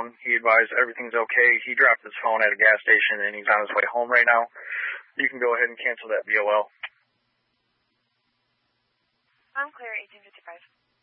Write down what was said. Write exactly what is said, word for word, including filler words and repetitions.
phone. He advised everything's okay. He dropped his phone at a gas station, and he's on his way home right now. You can go ahead and cancel that V O L. I'm clear, eighteen fifty-five.